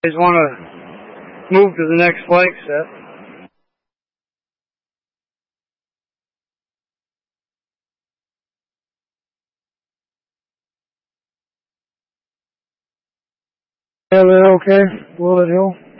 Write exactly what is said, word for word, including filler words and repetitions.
guys want to move to the next flag set? Yeah, okay. Willet Hill.